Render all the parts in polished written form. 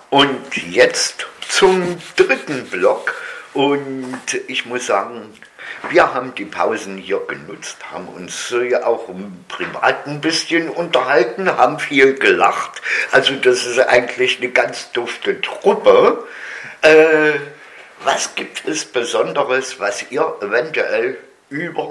Und jetzt zum dritten Block. Und ich muss sagen, wir haben die Pausen hier genutzt, haben uns ja auch privat ein bisschen unterhalten, haben viel gelacht. Also das ist eigentlich eine ganz dufte Truppe. Was gibt es Besonderes, was ihr eventuell über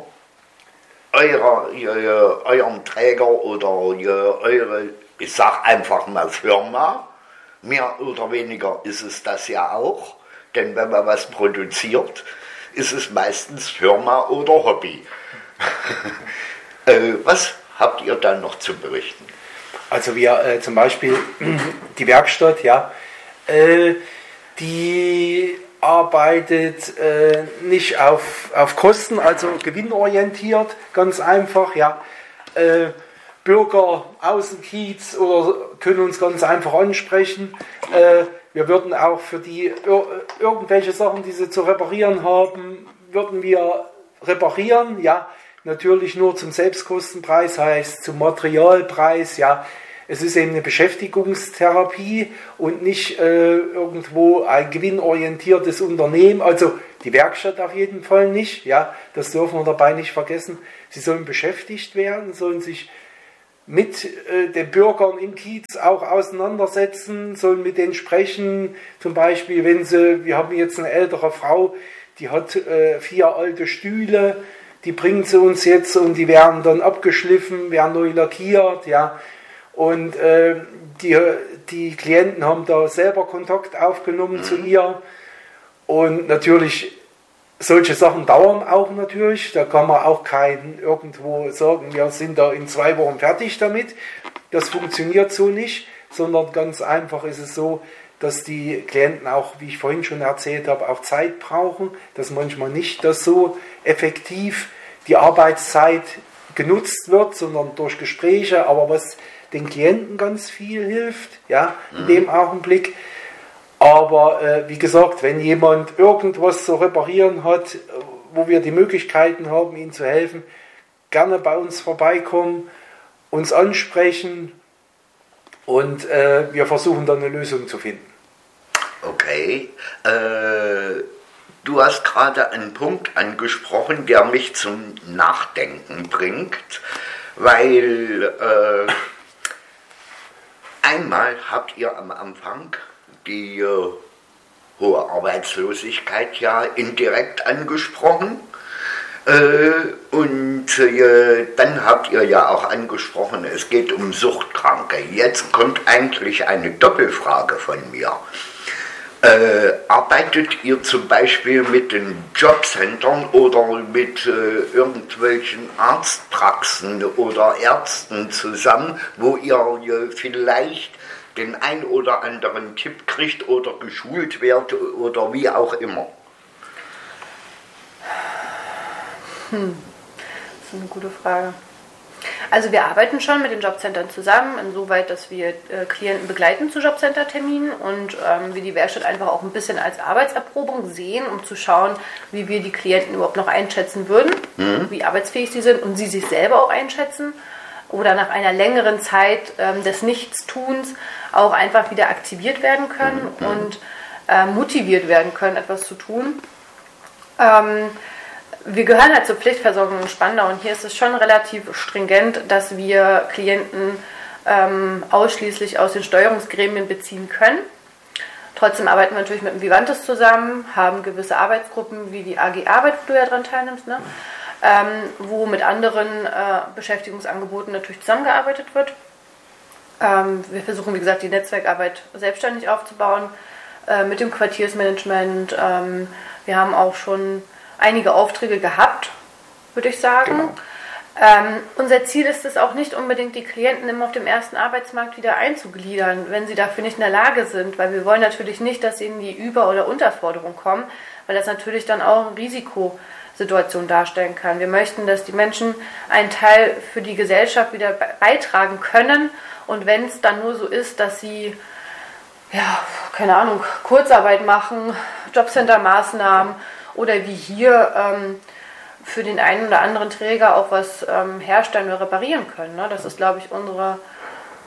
euren Träger oder eure, ich sag einfach mal Firma, mehr oder weniger ist es das ja auch, denn wenn man was produziert, ist es meistens Firma oder Hobby. Was habt ihr dann noch zu berichten? Also wir zum Beispiel die Werkstatt, ja, die arbeitet nicht auf Kosten, also gewinnorientiert, ganz einfach, ja. Bürger aus dem Kiez oder können uns ganz einfach ansprechen. Wir würden auch für die irgendwelche Sachen, die sie zu reparieren haben, würden wir reparieren, ja. Natürlich nur zum Selbstkostenpreis, heißt zum Materialpreis, ja. Es ist eben eine Beschäftigungstherapie und nicht irgendwo ein gewinnorientiertes Unternehmen. Also die Werkstatt auf jeden Fall nicht. Ja, das dürfen wir dabei nicht vergessen. Sie sollen beschäftigt werden, sollen sich mit den Bürgern im Kiez auch auseinandersetzen, sollen mit denen sprechen. Zum Beispiel, wir haben jetzt eine ältere Frau, die hat 4 alte Stühle, die bringt sie uns jetzt und die werden dann abgeschliffen, werden neu lackiert, ja. Und die Klienten haben da selber Kontakt aufgenommen zu ihr. Und natürlich, solche Sachen dauern auch natürlich. Da kann man auch keinen irgendwo sagen, wir sind da in 2 Wochen fertig damit. Das funktioniert so nicht, sondern ganz einfach ist es so, dass die Klienten auch, wie ich vorhin schon erzählt habe, auch Zeit brauchen, dass manchmal nicht das so effektiv die Arbeitszeit genutzt wird, sondern durch Gespräche, aber was den Klienten ganz viel hilft, ja, in dem Augenblick. Aber wie gesagt, wenn jemand irgendwas zu reparieren hat, wo wir die Möglichkeiten haben, ihm zu helfen, gerne bei uns vorbeikommen, uns ansprechen und wir versuchen dann eine Lösung zu finden. Okay, du hast gerade einen Punkt angesprochen, der mich zum Nachdenken bringt, weil einmal habt ihr am Anfang die hohe Arbeitslosigkeit ja indirekt angesprochen und dann habt ihr ja auch angesprochen, es geht um Suchtkranke. Jetzt kommt eigentlich eine Doppelfrage von mir. Arbeitet ihr zum Beispiel mit den Jobcentern oder mit irgendwelchen Arztpraxen oder Ärzten zusammen, wo ihr vielleicht den ein oder anderen Tipp kriegt oder geschult werdet oder wie auch immer? Das ist eine gute Frage. Also wir arbeiten schon mit den Jobcentern zusammen, insoweit, dass wir Klienten begleiten zu Jobcenter-Terminen und wir die Werkstatt einfach auch ein bisschen als Arbeitserprobung sehen, um zu schauen, wie wir die Klienten überhaupt noch einschätzen würden, wie arbeitsfähig sie sind und sie sich selber auch einschätzen oder nach einer längeren Zeit des Nichtstuns auch einfach wieder aktiviert werden können und motiviert werden können, etwas zu tun. Wir gehören halt zur Pflichtversorgung in Spandau und hier ist es schon relativ stringent, dass wir Klienten ausschließlich aus den Steuerungsgremien beziehen können. Trotzdem arbeiten wir natürlich mit dem Vivantes zusammen, haben gewisse Arbeitsgruppen wie die AG Arbeit, wo du ja dran teilnimmst, ne? Wo mit anderen Beschäftigungsangeboten natürlich zusammengearbeitet wird. Wir versuchen, wie gesagt, die Netzwerkarbeit selbstständig aufzubauen mit dem Quartiersmanagement. Wir haben auch schon einige Aufträge gehabt, würde ich sagen. Genau. Unser Ziel ist es auch nicht unbedingt, die Klienten immer auf dem ersten Arbeitsmarkt wieder einzugliedern, wenn sie dafür nicht in der Lage sind, weil wir wollen natürlich nicht, dass sie in die Über- oder Unterforderung kommen, weil das natürlich dann auch eine Risikosituation darstellen kann. Wir möchten, dass die Menschen einen Teil für die Gesellschaft wieder beitragen können und wenn es dann nur so ist, dass sie, ja, keine Ahnung, Kurzarbeit machen, Jobcenter-Maßnahmen, oder wie hier für den einen oder anderen Träger auch was herstellen oder reparieren können. Ne? Das ist, glaube ich, unsere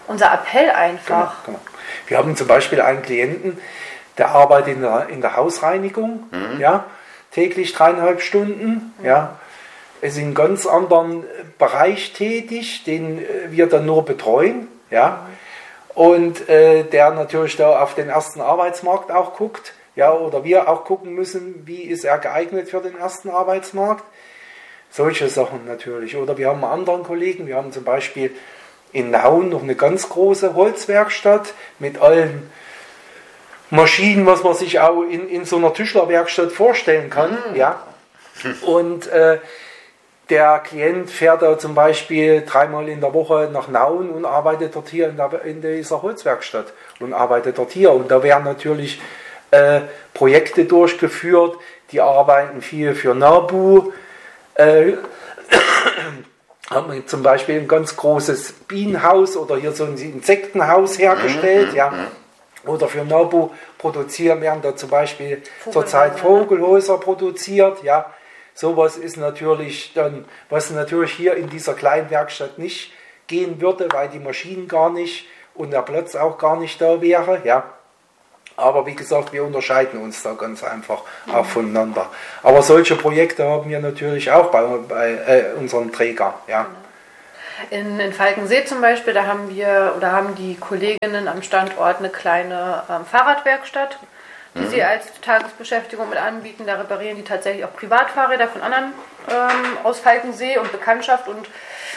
unser Appell einfach. Genau. Wir haben zum Beispiel einen Klienten, der arbeitet in der Hausreinigung, ja, täglich 3,5 Stunden, ja, ist in einem ganz anderen Bereich tätig, den wir dann nur betreuen, ja, und der natürlich da auf den ersten Arbeitsmarkt auch guckt, ja, oder wir auch gucken müssen, wie ist er geeignet für den ersten Arbeitsmarkt. Solche Sachen natürlich. Oder wir haben einen anderen Kollegen, wir haben zum Beispiel in Nauen noch eine ganz große Holzwerkstatt mit allen Maschinen, was man sich auch in so einer Tischlerwerkstatt vorstellen kann. Ja. Und der Klient fährt da zum Beispiel 3-mal in der Woche nach Nauen und arbeitet dort hier in dieser Holzwerkstatt und arbeitet dort hier. Und da werden natürlich Projekte durchgeführt, die arbeiten viel für NABU. Haben wir zum Beispiel ein ganz großes Bienenhaus oder hier so ein Insektenhaus hergestellt, ja. Oder für NABU werden da zum Beispiel zurzeit Vogelhäuser produziert, ja. Sowas ist natürlich dann, was natürlich hier in dieser kleinen Werkstatt nicht gehen würde, weil die Maschinen gar nicht und der Platz auch gar nicht da wäre, ja. Aber wie gesagt, wir unterscheiden uns da ganz einfach auch voneinander. Aber solche Projekte haben wir natürlich auch bei unseren Trägern. Ja. In Falkensee zum Beispiel, da haben die Kolleginnen am Standort eine kleine Fahrradwerkstatt, die sie als Tagesbeschäftigung mit anbieten. Da reparieren die tatsächlich auch Privatfahrräder von anderen aus Falkensee und Bekanntschaft. Und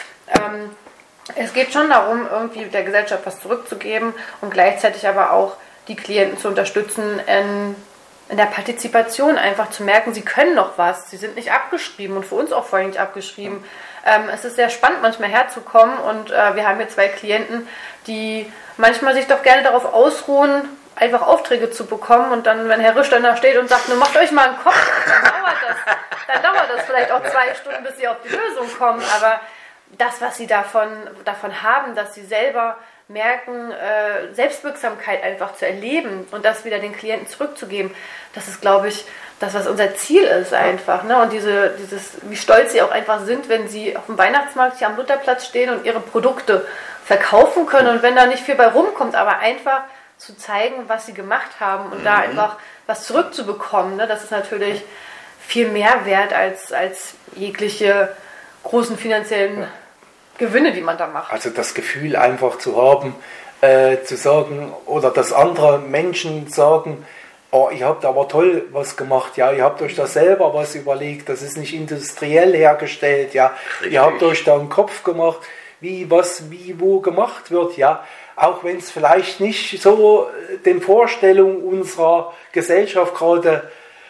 es geht schon darum, irgendwie der Gesellschaft was zurückzugeben und gleichzeitig aber auch die Klienten zu unterstützen, in der Partizipation einfach zu merken, sie können noch was, sie sind nicht abgeschrieben und für uns auch vorhin nicht abgeschrieben. Es ist sehr spannend, manchmal herzukommen und wir haben hier 2 Klienten, die manchmal sich doch gerne darauf ausruhen, einfach Aufträge zu bekommen und dann, wenn Herr Risch dann da steht und sagt, nur macht euch mal einen Kopf, dann dauert das vielleicht auch 2 Stunden, bis sie auf die Lösung kommen, aber das, was sie davon haben, dass sie selber merken, Selbstwirksamkeit einfach zu erleben und das wieder den Klienten zurückzugeben, das ist, glaube ich, das, was unser Ziel ist einfach. Ne? Und wie stolz sie auch einfach sind, wenn sie auf dem Weihnachtsmarkt hier am Lutherplatz stehen und ihre Produkte verkaufen können und wenn da nicht viel bei rumkommt, aber einfach zu zeigen, was sie gemacht haben und da einfach was zurückzubekommen, ne? Das ist natürlich viel mehr wert als jegliche großen finanziellen Gewinne, die man da macht. Also das Gefühl einfach zu haben, zu sagen, oder dass andere Menschen sagen, oh, ihr habt aber toll was gemacht, ja, ihr habt euch da selber was überlegt, das ist nicht industriell hergestellt, ja, richtig. Ihr habt euch da einen Kopf gemacht, wie, was, wie, wo gemacht wird, ja, auch wenn es vielleicht nicht so den Vorstellungen unserer Gesellschaft gerade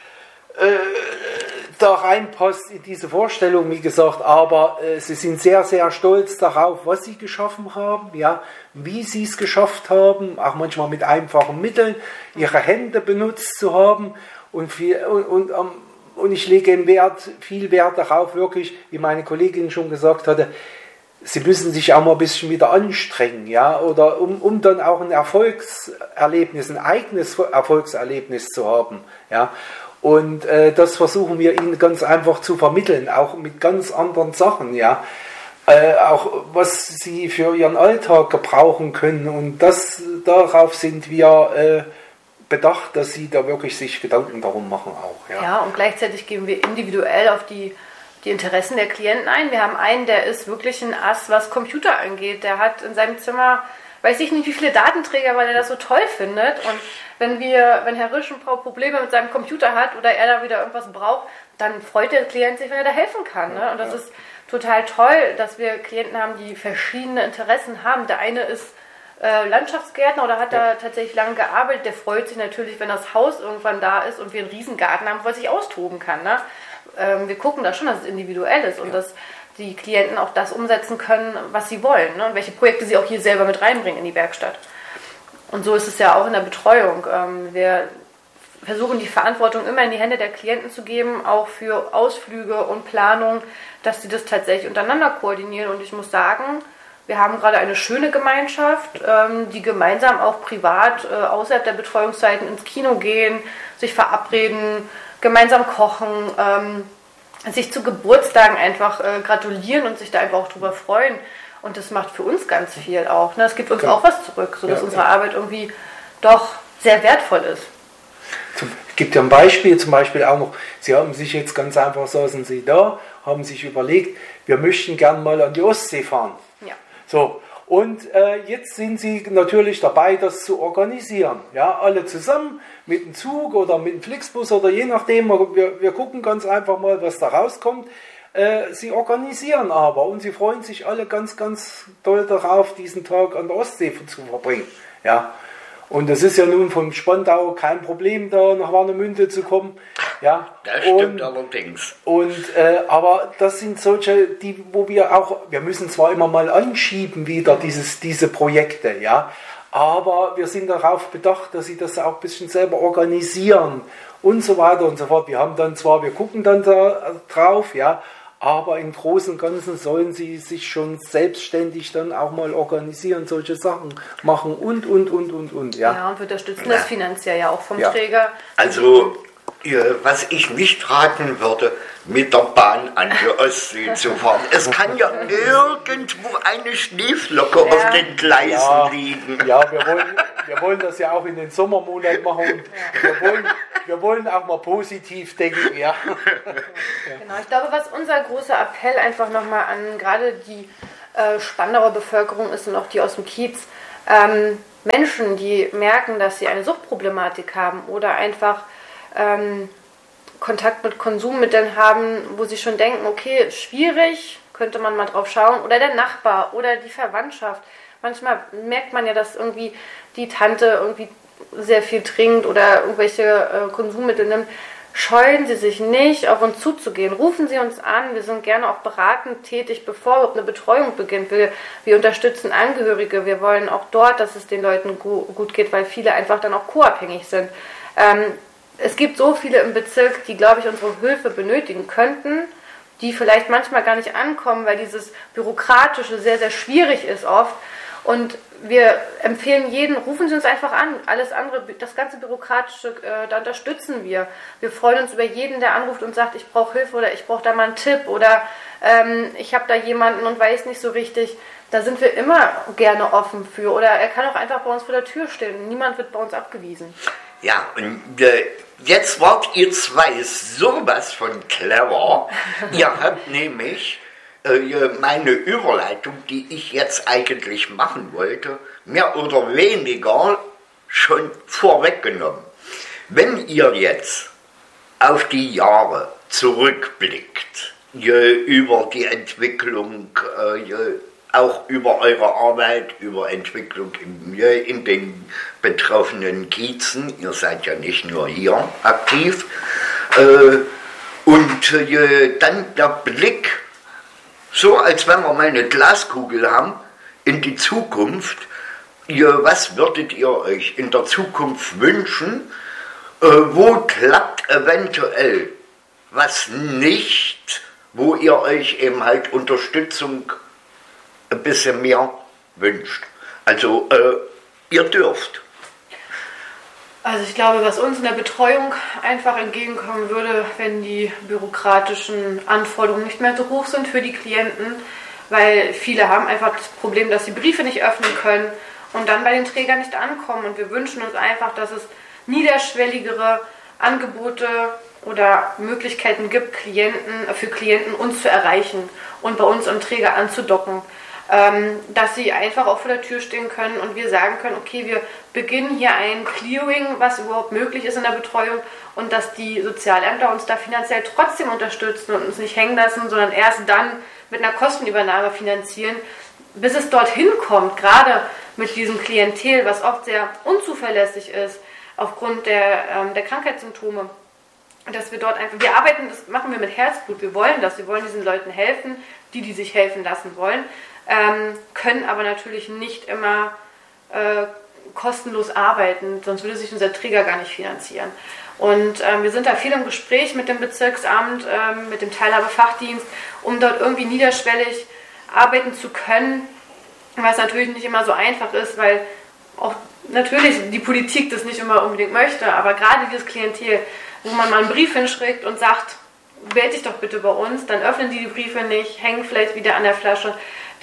da reinpasst in diese Vorstellung, wie gesagt, aber sie sind sehr, sehr stolz darauf, was sie geschaffen haben, ja, wie sie es geschafft haben, auch manchmal mit einfachen Mitteln, ihre Hände benutzt zu haben und ich lege viel Wert darauf, wirklich, wie meine Kollegin schon gesagt hatte, sie müssen sich auch mal ein bisschen wieder anstrengen, ja, oder um dann auch ein Erfolgserlebnis, ein eigenes Erfolgserlebnis zu haben, ja. Und das versuchen wir ihnen ganz einfach zu vermitteln, auch mit ganz anderen Sachen, ja. Auch was sie für ihren Alltag gebrauchen können. Und darauf sind wir bedacht, dass sie da wirklich sich Gedanken darum machen auch. Ja, ja, und gleichzeitig gehen wir individuell auf die Interessen der Klienten ein. Wir haben einen, der ist wirklich ein Ass, was Computer angeht. Der hat in seinem Zimmer, weiß ich nicht, wie viele Datenträger, weil er das so toll findet. Und wenn Herr Risch ein paar Probleme mit seinem Computer hat oder er da wieder irgendwas braucht, dann freut der Klient sich, wenn er da helfen kann. Ne? Und das ist total toll, dass wir Klienten haben, die verschiedene Interessen haben. Der eine ist Landschaftsgärtner oder hat da tatsächlich lange gearbeitet. Der freut sich natürlich, wenn das Haus irgendwann da ist und wir einen Riesengarten haben, wo er sich austoben kann. Ne? Wir gucken da schon, dass es individuell ist und dass die Klienten auch das umsetzen können, was sie wollen, ne? Und welche Projekte sie auch hier selber mit reinbringen in die Werkstatt. Und so ist es ja auch in der Betreuung. Wir versuchen die Verantwortung immer in die Hände der Klienten zu geben, auch für Ausflüge und Planung, dass sie das tatsächlich untereinander koordinieren. Und ich muss sagen, wir haben gerade eine schöne Gemeinschaft, die gemeinsam auch privat außerhalb der Betreuungszeiten ins Kino gehen, sich verabreden, gemeinsam kochen, sich zu Geburtstagen einfach gratulieren und sich da einfach auch drüber freuen. Und das macht für uns ganz viel auch. Ne? Es gibt uns auch was zurück, sodass unsere Arbeit irgendwie doch sehr wertvoll ist. Es gibt ja ein Beispiel, zum Beispiel auch noch, Sie haben sich jetzt ganz einfach, saßen Sie da, haben sich überlegt, wir möchten gern mal an die Ostsee fahren. Ja. So, und jetzt sind Sie natürlich dabei, das zu organisieren. Ja, alle zusammen mit dem Zug oder mit dem Flixbus oder je nachdem, wir gucken ganz einfach mal, was da rauskommt. Sie organisieren aber und Sie freuen sich alle ganz, ganz doll darauf, diesen Tag an der Ostsee zu verbringen. Ja. Und es ist ja nun vom Spandau kein Problem, da nach Warnemünde zu kommen. Ja. Das stimmt allerdings. Aber das sind solche, wo wir müssen zwar immer mal anschieben wieder diese Projekte, ja, aber wir sind darauf bedacht, dass Sie das auch ein bisschen selber organisieren und so weiter und so fort. Wir gucken dann da drauf, ja, aber im Großen und Ganzen sollen Sie sich schon selbstständig dann auch mal organisieren, solche Sachen machen und. Ja, ja, und wir unterstützen das finanziell ja auch vom Träger. Also, was ich nicht raten würde, mit der Bahn an die Ostsee zu fahren. Es kann ja irgendwo eine Schneeflocke auf den Gleisen liegen. Ja, wir wollen das ja auch in den Sommermonaten machen. Wir wollen auch mal positiv denken, ja. Genau, ich glaube, was unser großer Appell einfach nochmal an gerade die Spandauer Bevölkerung ist und auch die aus dem Kiez, Menschen, die merken, dass sie eine Suchtproblematik haben oder einfach Kontakt mit Konsummitteln haben, wo sie schon denken, okay, schwierig, könnte man mal drauf schauen, oder der Nachbar oder die Verwandtschaft. Manchmal merkt man ja, dass irgendwie die Tante irgendwie sehr viel trinkt oder irgendwelche Konsummittel nimmt. Scheuen Sie sich nicht, auf uns zuzugehen. Rufen Sie uns an. Wir sind gerne auch beratend tätig, bevor überhaupt eine Betreuung beginnt. Wir unterstützen Angehörige. Wir wollen auch dort, dass es den Leuten gut geht, weil viele einfach dann auch co-abhängig sind. Es gibt so viele im Bezirk, die, glaube ich, unsere Hilfe benötigen könnten, die vielleicht manchmal gar nicht ankommen, weil dieses Bürokratische sehr, sehr schwierig ist oft. Und wir empfehlen jeden, rufen Sie uns einfach an. Alles andere, das ganze Bürokratische, da unterstützen wir. Wir freuen uns über jeden, der anruft und sagt, ich brauche Hilfe oder ich brauche da mal einen Tipp oder ich habe da jemanden und weiß nicht so richtig. Da sind wir immer gerne offen für. Oder er kann auch einfach bei uns vor der Tür stehen. Niemand wird bei uns abgewiesen. Ja, und jetzt wart ihr zwei sowas von clever. Ihr habt nämlich meine Überleitung, die ich jetzt eigentlich machen wollte, mehr oder weniger schon vorweggenommen. Wenn ihr jetzt auf die Jahre zurückblickt, über die Entwicklung, auch über eure Arbeit, über Entwicklung in den betroffenen Kiezen, ihr seid ja nicht nur hier aktiv, und dann der Blick, so als wenn wir mal eine Glaskugel haben, in die Zukunft, was würdet ihr euch in der Zukunft wünschen, wo klappt eventuell was nicht, wo ihr euch eben halt Unterstützung ein bisschen mehr wünscht. Also ihr dürft. Also ich glaube, was uns in der Betreuung einfach entgegenkommen würde, wenn die bürokratischen Anforderungen nicht mehr so hoch sind für die Klienten, weil viele haben einfach das Problem, dass sie Briefe nicht öffnen können und dann bei den Trägern nicht ankommen. Und wir wünschen uns einfach, dass es niederschwelligere Angebote oder Möglichkeiten gibt, für Klienten uns zu erreichen und bei uns am Träger anzudocken. Dass sie einfach auch vor der Tür stehen können und wir sagen können, okay, wir beginnen hier ein Clearing, was überhaupt möglich ist in der Betreuung und dass die Sozialämter uns da finanziell trotzdem unterstützen und uns nicht hängen lassen, sondern erst dann mit einer Kostenübernahme finanzieren, bis es dorthin kommt, gerade mit diesem Klientel, was oft sehr unzuverlässig ist aufgrund der Krankheitssymptome. Dass wir dort einfach, wir arbeiten, das machen wir mit Herzblut, wir wollen diesen Leuten helfen, die sich helfen lassen wollen, können aber natürlich nicht immer kostenlos arbeiten, sonst würde sich unser Träger gar nicht finanzieren. Und wir sind da viel im Gespräch mit dem Bezirksamt, mit dem Teilhabefachdienst, um dort irgendwie niederschwellig arbeiten zu können, was natürlich nicht immer so einfach ist, weil auch natürlich die Politik das nicht immer unbedingt möchte, aber gerade dieses Klientel, wo man mal einen Brief hinschickt und sagt, melde dich doch bitte bei uns, dann öffnen die Briefe nicht, hängen vielleicht wieder an der Flasche.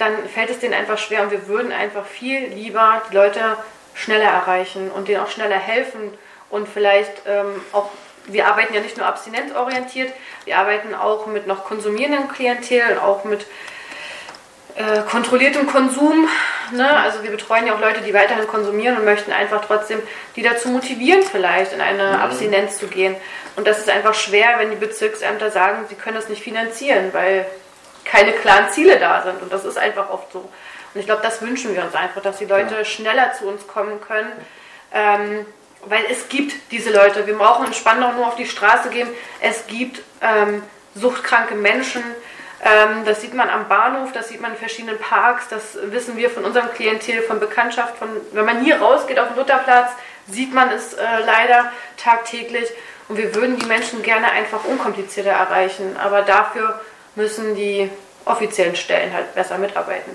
dann fällt es denen einfach schwer und wir würden einfach viel lieber die Leute schneller erreichen und denen auch schneller helfen und vielleicht auch, wir arbeiten ja nicht nur abstinenzorientiert, wir arbeiten auch mit noch konsumierenden Klientel und auch mit kontrolliertem Konsum, ne? Also wir betreuen ja auch Leute, die weiterhin konsumieren und möchten einfach trotzdem die dazu motivieren, vielleicht in eine Abstinenz zu gehen. Und das ist einfach schwer, wenn die Bezirksämter sagen, sie können das nicht finanzieren, weil keine klaren Ziele da sind. Und das ist einfach oft so. Und ich glaube, das wünschen wir uns einfach, dass die Leute schneller zu uns kommen können, weil es gibt diese Leute. Wir brauchen in Spandau nur auf die Straße gehen. Es gibt suchtkranke Menschen. Das sieht man am Bahnhof, das sieht man in verschiedenen Parks, das wissen wir von unserem Klientel, von Bekanntschaft. Wenn man hier rausgeht auf den Lutherplatz, sieht man es leider tagtäglich. Und wir würden die Menschen gerne einfach unkomplizierter erreichen. Aber dafür müssen die offiziellen Stellen halt besser mitarbeiten.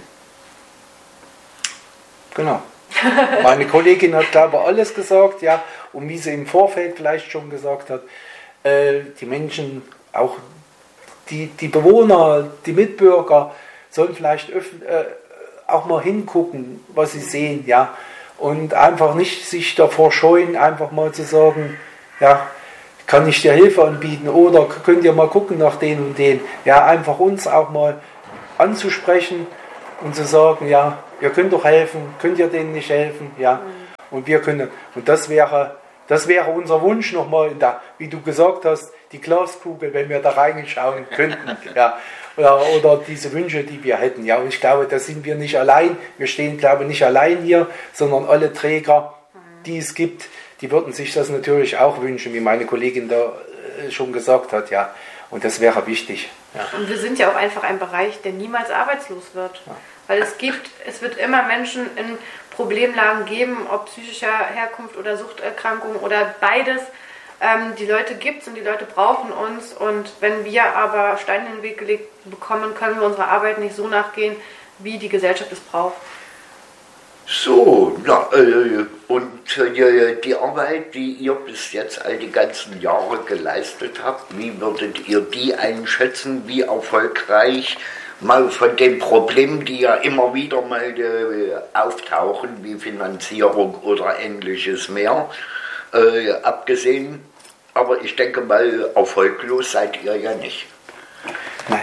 Genau. Meine Kollegin hat, glaube ich, alles gesagt, ja. Und wie sie im Vorfeld vielleicht schon gesagt hat, die Menschen, auch die Bewohner, die Mitbürger sollen vielleicht auch mal hingucken, was sie sehen, ja, und einfach nicht sich davor scheuen, einfach mal zu sagen, ja, kann ich dir Hilfe anbieten oder könnt ihr mal gucken nach den und den, ja, einfach uns auch mal anzusprechen und zu sagen, ja, ihr könnt doch helfen, könnt ihr denen nicht helfen, ja, und wir können, und das wäre unser Wunsch nochmal, wie du gesagt hast, die Glaskugel, wenn wir da reinschauen könnten, ja, oder diese Wünsche, die wir hätten, ja, und ich glaube, da sind wir nicht allein, wir stehen, glaube ich, nicht allein hier, sondern alle Träger, die es gibt, die würden sich das natürlich auch wünschen, wie meine Kollegin da schon gesagt hat, ja, und das wäre wichtig. Ja. Und wir sind ja auch einfach ein Bereich, der niemals arbeitslos wird, weil es wird immer Menschen in Problemlagen geben, ob psychischer Herkunft oder Suchterkrankung oder beides. Die Leute gibt es und die Leute brauchen uns. Und wenn wir aber Steine in den Weg gelegt bekommen, können wir unserer Arbeit nicht so nachgehen, wie die Gesellschaft es braucht. So, und die Arbeit, die ihr bis jetzt all die ganzen Jahre geleistet habt, wie würdet ihr die einschätzen, wie erfolgreich? Mal von den Problemen, die ja immer wieder mal auftauchen, wie Finanzierung oder ähnliches mehr, abgesehen. Aber ich denke mal, erfolglos seid ihr ja nicht. Nein,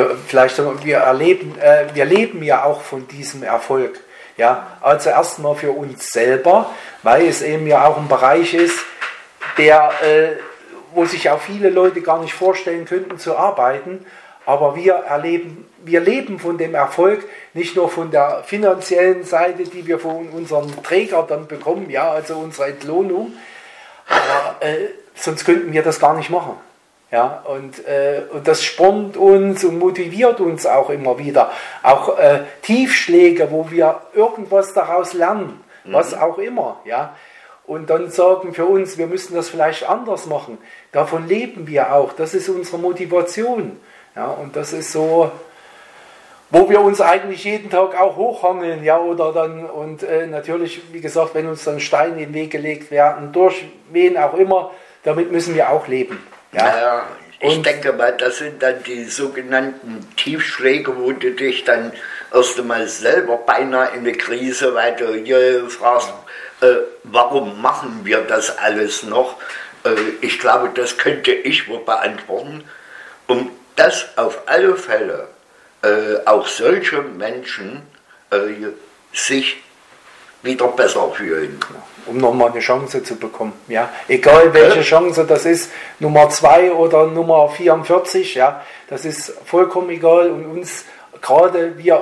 wir leben ja auch von diesem Erfolg. Ja, also erstmal für uns selber, weil es eben ja auch ein Bereich ist, wo sich auch viele Leute gar nicht vorstellen könnten zu arbeiten. Aber wir leben von dem Erfolg, nicht nur von der finanziellen Seite, die wir von unseren Trägern dann bekommen, ja, also unsere Entlohnung, aber sonst könnten wir das gar nicht machen. Ja, und das spornt uns und motiviert uns auch immer wieder. Auch Tiefschläge, wo wir irgendwas daraus lernen, was auch immer. Ja. Und dann sagen für uns, wir müssen das vielleicht anders machen. Davon leben wir auch. Das ist unsere Motivation. Ja, und das ist so, wo wir uns eigentlich jeden Tag auch hochhangeln, ja, oder dann, und natürlich, wie gesagt, wenn uns dann Steine in den Weg gelegt werden, durch wen auch immer, damit müssen wir auch leben. Ja, naja, ich denke mal, das sind dann die sogenannten Tiefschläge, wo du dich dann erst einmal selber beinahe in eine Krise, weil du hier fragst, warum machen wir das alles noch? Ich glaube, das könnte ich wohl beantworten. Um dass auf alle Fälle auch solche Menschen sich wieder besser fühlen. Um nochmal eine Chance zu bekommen. Ja. Egal welche Chance das ist, Nummer 2 oder Nummer 44, ja, das ist vollkommen egal. Und uns, gerade wir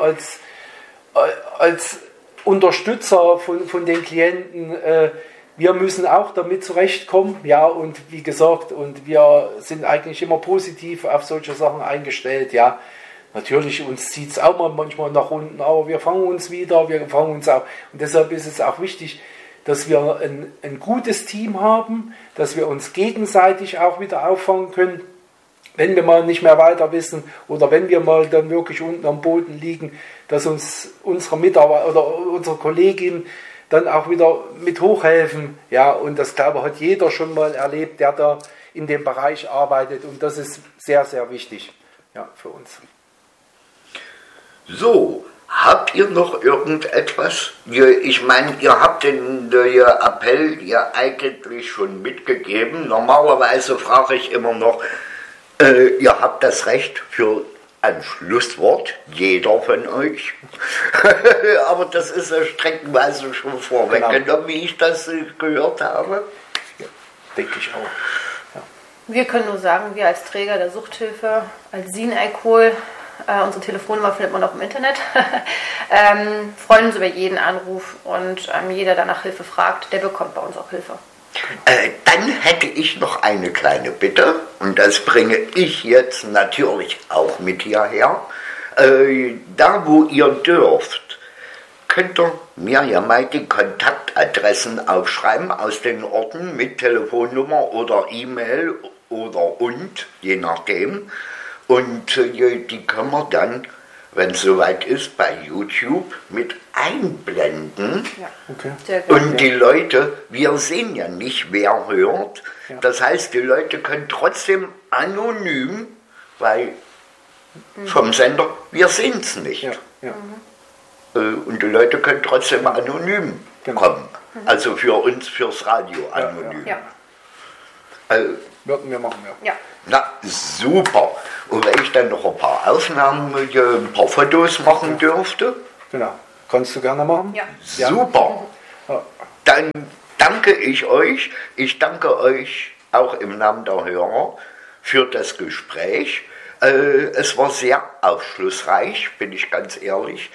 als Unterstützer von den Klienten, wir müssen auch damit zurechtkommen, ja, und wie gesagt, und wir sind eigentlich immer positiv auf solche Sachen eingestellt, ja. Natürlich, uns zieht es auch manchmal nach unten, aber wir fangen uns wieder, und deshalb ist es auch wichtig, dass wir ein gutes Team haben, dass wir uns gegenseitig auch wieder auffangen können, wenn wir mal nicht mehr weiter wissen oder wenn wir mal dann wirklich unten am Boden liegen, dass uns unsere Mitarbeiter oder unsere Kollegin dann auch wieder mit hochhelfen. Ja, und das, glaube ich, hat jeder schon mal erlebt, der da in dem Bereich arbeitet. Und das ist sehr, sehr wichtig, ja, für uns. So, Habt ihr noch irgendetwas? Ich meine, ihr habt den Appell ja eigentlich schon mitgegeben. Normalerweise frage ich immer noch, ihr habt das Recht für ein Schlusswort, jeder von euch. Aber das ist ja streckenweise schon vorweggenommen, wie ich das gehört habe. Ja, denke ich auch. Ja. Wir können nur sagen, wir als Träger der Suchthilfe, als Sin-Alkohol, unsere Telefonnummer findet man auch im Internet, freuen uns über jeden Anruf und jeder, der nach Hilfe fragt, der bekommt bei uns auch Hilfe. Dann hätte ich noch eine kleine Bitte und das bringe ich jetzt natürlich auch mit hierher. Da wo ihr dürft, könnt ihr mir ja mal die Kontaktadressen aufschreiben aus den Orten mit Telefonnummer oder E-Mail oder je nachdem. Und die können wir dann, wenn es soweit ist, bei YouTube mit einblenden. Ja, okay. Sehr gut. Und die Leute, wir sehen ja nicht, wer hört. Ja. Das heißt, die Leute können trotzdem anonym, weil vom Sender, wir sehen es nicht. Ja, ja. Und die Leute können trotzdem anonym kommen. Also für uns, fürs Radio anonym. Ja. Würden wir machen, ja. Na, super. Und wenn ich dann noch ein paar Aufnahmen, ein paar Fotos machen dürfte. Genau. Kannst du gerne machen? Ja. Super. Dann danke ich euch. Ich danke euch auch im Namen der Hörer für das Gespräch. Es war sehr aufschlussreich, bin ich ganz ehrlich.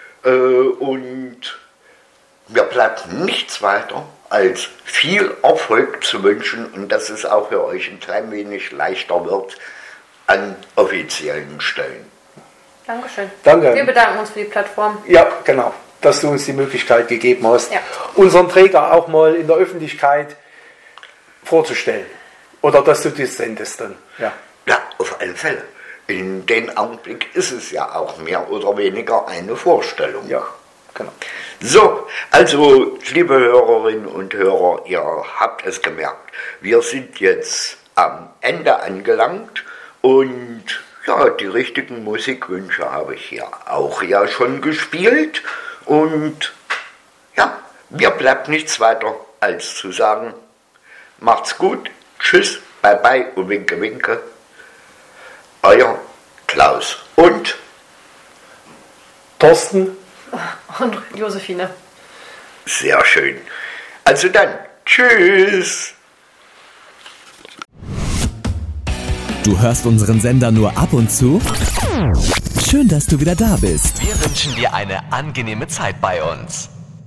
Und mir bleibt nichts weiter, als viel Erfolg zu wünschen und dass es auch für euch ein klein wenig leichter wird an offiziellen Stellen. Dankeschön. Danke. Wir bedanken uns für die Plattform. Ja, genau, dass du uns die Möglichkeit gegeben hast, Ja. unseren Träger auch mal in der Öffentlichkeit vorzustellen. Oder dass du das sendest dann. Ja. Ja, auf alle Fälle. In dem Augenblick ist es ja auch mehr oder weniger eine Vorstellung. Ja, genau. So, also, liebe Hörerinnen und Hörer, ihr habt es gemerkt. Wir sind jetzt am Ende angelangt und ja, die richtigen Musikwünsche habe ich hier auch ja schon gespielt. Und ja, mir bleibt nichts weiter als zu sagen, macht's gut, tschüss, bye bye und winke winke. Euer Klaus und Thorsten Und Josephine. sehr schön. Also dann, tschüss. Du hörst unseren Sender nur ab und zu? Schön, dass du wieder da bist. Wir wünschen dir eine angenehme Zeit bei uns.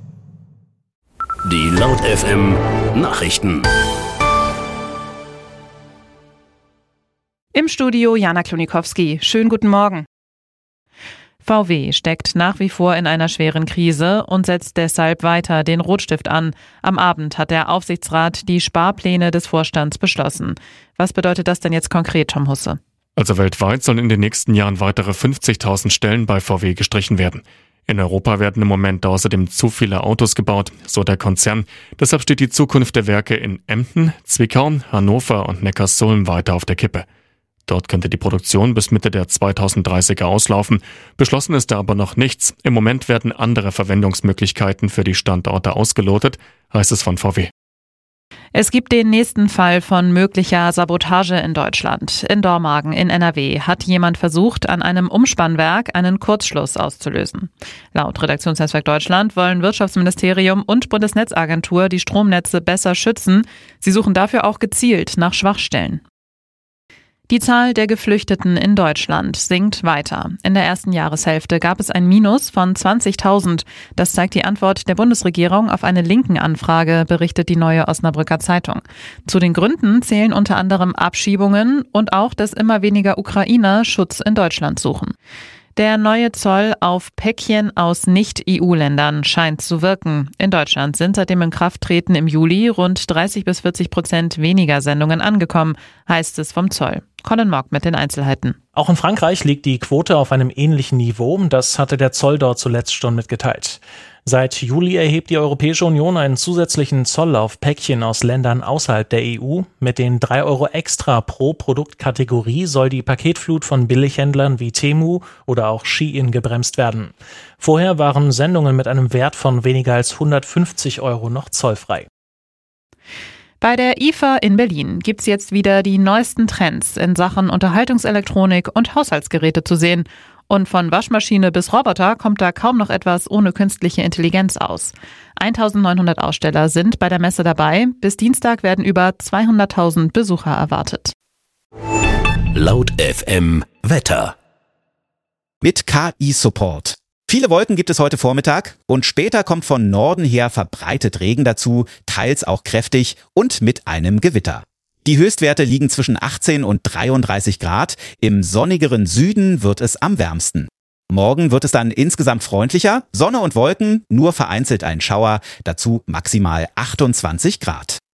Die Laut FM Nachrichten. Im Studio Jana Klonikowski. Schönen guten Morgen. VW steckt nach wie vor in einer schweren Krise und setzt deshalb weiter den Rotstift an. Am Abend hat der Aufsichtsrat die Sparpläne des Vorstands beschlossen. Was bedeutet das denn jetzt konkret, Tom Husse? Also weltweit sollen in den nächsten Jahren weitere 50.000 Stellen bei VW gestrichen werden. In Europa werden im Moment außerdem zu viele Autos gebaut, so der Konzern. Deshalb steht die Zukunft der Werke in Emden, Zwickau, Hannover und Neckarsulm weiter auf der Kippe. Dort könnte die Produktion bis Mitte der 2030er auslaufen. Beschlossen ist da aber noch nichts. Im Moment werden andere Verwendungsmöglichkeiten für die Standorte ausgelotet, heißt es von VW. Es gibt den nächsten Fall von möglicher Sabotage in Deutschland. In Dormagen in NRW hat jemand versucht, an einem Umspannwerk einen Kurzschluss auszulösen. Laut Redaktionsnetzwerk Deutschland wollen Wirtschaftsministerium und Bundesnetzagentur die Stromnetze besser schützen. Sie suchen dafür auch gezielt nach Schwachstellen. Die Zahl der Geflüchteten in Deutschland sinkt weiter. In der ersten Jahreshälfte gab es ein Minus von 20.000. Das zeigt die Antwort der Bundesregierung auf eine Linken-Anfrage, berichtet die Neue Osnabrücker Zeitung. Zu den Gründen zählen unter anderem Abschiebungen und auch, dass immer weniger Ukrainer Schutz in Deutschland suchen. Der neue Zoll auf Päckchen aus Nicht-EU-Ländern scheint zu wirken. In Deutschland sind seit dem Inkrafttreten im Juli rund 30-40% weniger Sendungen angekommen, heißt es vom Zoll. Colin Mock mit den Einzelheiten. Auch in Frankreich liegt die Quote auf einem ähnlichen Niveau. Das hatte der Zoll dort zuletzt schon mitgeteilt. Seit Juli erhebt die Europäische Union einen zusätzlichen Zoll auf Päckchen aus Ländern außerhalb der EU. Mit den 3 Euro extra pro Produktkategorie soll die Paketflut von Billighändlern wie Temu oder auch Shein gebremst werden. Vorher waren Sendungen mit einem Wert von weniger als 150 Euro noch zollfrei. Bei der IFA in Berlin gibt's jetzt wieder die neuesten Trends in Sachen Unterhaltungselektronik und Haushaltsgeräte zu sehen. Und von Waschmaschine bis Roboter kommt da kaum noch etwas ohne künstliche Intelligenz aus. 1900 Aussteller sind bei der Messe dabei. Bis Dienstag werden über 200.000 Besucher erwartet. Laut FM Wetter. Mit KI-Support. Viele Wolken gibt es heute Vormittag und später kommt von Norden her verbreitet Regen dazu, teils auch kräftig und mit einem Gewitter. Die Höchstwerte liegen zwischen 18 und 33 Grad. Im sonnigeren Süden wird es am wärmsten. Morgen wird es dann insgesamt freundlicher. Sonne und Wolken, nur vereinzelt ein Schauer, dazu maximal 28 Grad.